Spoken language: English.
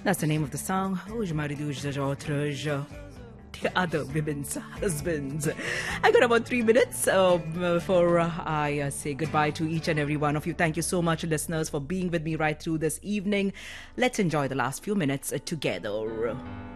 That's the name of the song. Hoje marido de outras the other women's husbands. I got about 3 minutes before I say goodbye to each and every one of you. Thank you so much, listeners, for being with me right through this evening. Let's enjoy the last few minutes together.